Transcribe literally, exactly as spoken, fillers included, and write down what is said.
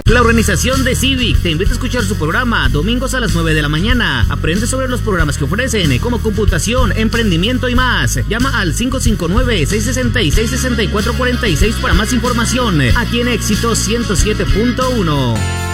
La organización de Civic te invita a escuchar su programa domingos a las nueve de la mañana. Aprende sobre los programas que ofrecen, como computación, emprendimiento y más. Llama al cinco cinco nueve, seis seis seis, seis cuatro cuatro seis para más información. Aquí en Éxito ciento siete punto uno.